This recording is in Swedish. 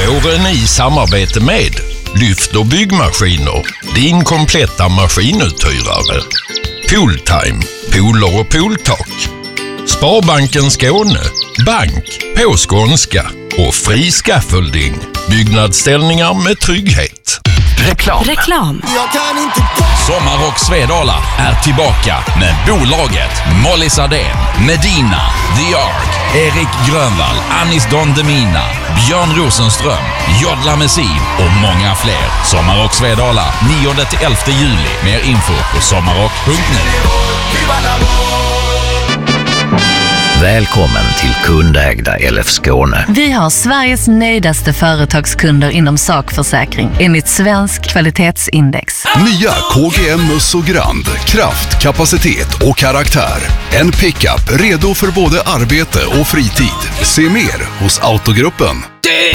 Våren i samarbete med Lyft och byggmaskiner, din kompletta maskinuthyrare. Pooltime, pooler och pooltak. Sparbanken Skåne, bank på skånska. Och fri scaffolding, byggnadsställningar med trygghet. Reklam. Sommarrock Svedala är tillbaka med bolaget Molly Sardén, Medina, The Ark, Erik Grönvall, Anis Don Demina, Björn Rosenström, Jodla Messin och många fler. Sommarrock Svedala 9-11 juli. Mer info på sommarrock.nu. Välkommen till kundägda LF Skåne. Vi har Sveriges nöjdaste företagskunder inom sakförsäkring enligt Svensk kvalitetsindex. Nya KGM Musso Grand. Kraft, kapacitet och karaktär. En pickup redo för både arbete och fritid. Se mer hos Autogruppen. Det